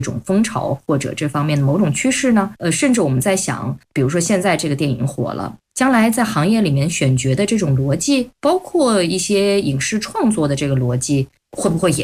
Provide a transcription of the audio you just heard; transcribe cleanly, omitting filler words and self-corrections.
种风潮或者这方面的某种趋势呢？甚至我们在想，比如说现在这个电影火了，将来在行业里面选角的这种逻辑，包括一些影视创作的这个逻辑，会不会也